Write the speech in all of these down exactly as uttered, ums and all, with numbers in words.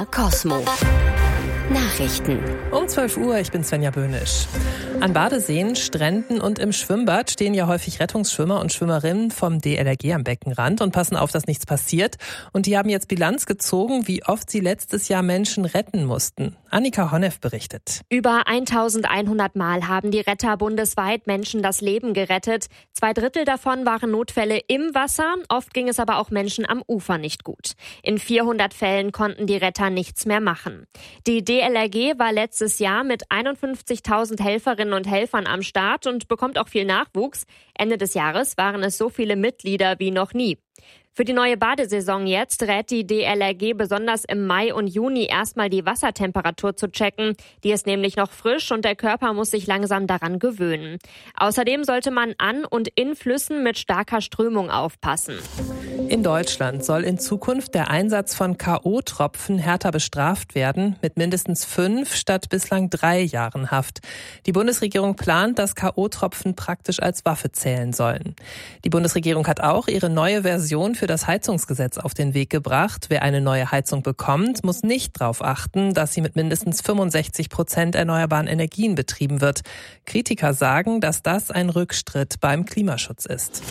Cosmo. Nachrichten. Um zwölf Uhr, ich bin Svenja Böhnisch. An Badeseen, Stränden und im Schwimmbad stehen ja häufig Rettungsschwimmer und Schwimmerinnen vom D L R G am Beckenrand und passen auf, dass nichts passiert. Und die haben jetzt Bilanz gezogen, wie oft sie letztes Jahr Menschen retten mussten. Annika Honneff berichtet. Über eintausendeinhundert Mal haben die Retter bundesweit Menschen das Leben gerettet. Zwei Drittel davon waren Notfälle im Wasser. Oft ging es aber auch Menschen am Ufer nicht gut. In vierhundert Fällen konnten die Retter nichts mehr machen. Die D L R G war letztes Jahr mit einundfünfzigtausend Helferinnen und Helfern am Start und bekommt auch viel Nachwuchs. Ende des Jahres waren es so viele Mitglieder wie noch nie. Für die neue Badesaison jetzt rät die D L R G besonders im Mai und Juni erstmal die Wassertemperatur zu checken. Die ist nämlich noch frisch und der Körper muss sich langsam daran gewöhnen. Außerdem sollte man an und in Flüssen mit starker Strömung aufpassen. In Deutschland soll in Zukunft der Einsatz von K O-Tropfen härter bestraft werden, mit mindestens fünf statt bislang drei Jahren Haft. Die Bundesregierung plant, dass K O-Tropfen praktisch als Waffe zählen sollen. Die Bundesregierung hat auch ihre neue Version für das Heizungsgesetz auf den Weg gebracht. Wer eine neue Heizung bekommt, muss nicht darauf achten, dass sie mit mindestens fünfundsechzig Prozent erneuerbaren Energien betrieben wird. Kritiker sagen, dass das ein Rückschritt beim Klimaschutz ist.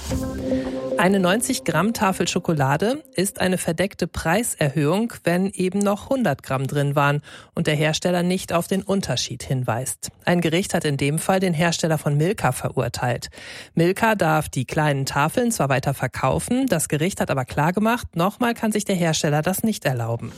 Eine neunzig Gramm Tafel Schokolade ist eine verdeckte Preiserhöhung, wenn eben noch hundert Gramm drin waren und der Hersteller nicht auf den Unterschied hinweist. Ein Gericht hat in dem Fall den Hersteller von Milka verurteilt. Milka darf die kleinen Tafeln zwar weiter verkaufen, das Gericht hat aber klargemacht, nochmal kann sich der Hersteller das nicht erlauben.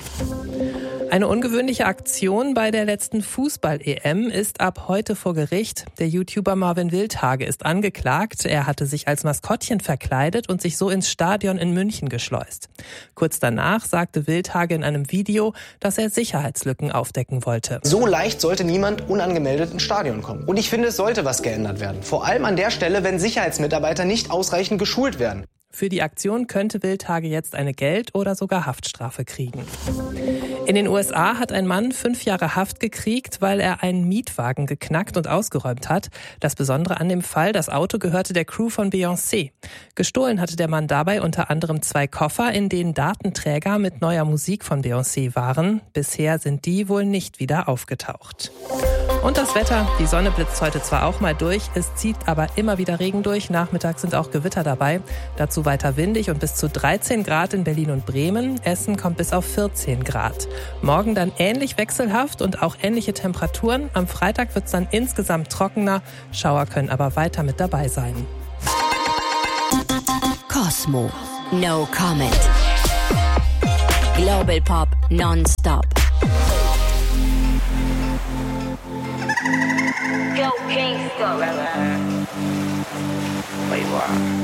Eine ungewöhnliche Aktion bei der letzten Fußball-E M ist ab heute vor Gericht. Der YouTuber Marvin Wildhage ist angeklagt. Er hatte sich als Maskottchen verkleidet und sich so ins Stadion in München geschleust. Kurz danach sagte Wildhage in einem Video, dass er Sicherheitslücken aufdecken wollte. So leicht sollte niemand unangemeldet ins Stadion kommen. Und ich finde, es sollte was geändert werden. Vor allem an der Stelle, wenn Sicherheitsmitarbeiter nicht ausreichend geschult werden. Für die Aktion könnte Wildhage jetzt eine Geld- oder sogar Haftstrafe kriegen. In den U S A hat ein Mann fünf Jahre Haft gekriegt, weil er einen Mietwagen geknackt und ausgeräumt hat. Das Besondere an dem Fall, das Auto gehörte der Crew von Beyoncé. Gestohlen hatte der Mann dabei unter anderem zwei Koffer, in denen Datenträger mit neuer Musik von Beyoncé waren. Bisher sind die wohl nicht wieder aufgetaucht. Und das Wetter, die Sonne blitzt heute zwar auch mal durch, es zieht aber immer wieder Regen durch. Nachmittags sind auch Gewitter dabei. Dazu weiter windig und bis zu dreizehn Grad in Berlin und Bremen. Essen kommt bis auf vierzehn Grad. Morgen dann ähnlich wechselhaft und auch ähnliche Temperaturen. Am Freitag wird es dann insgesamt trockener. Schauer können aber weiter mit dabei sein. Cosmo. No comment. Global Pop non-stop. Go Kingston. Wait, wow.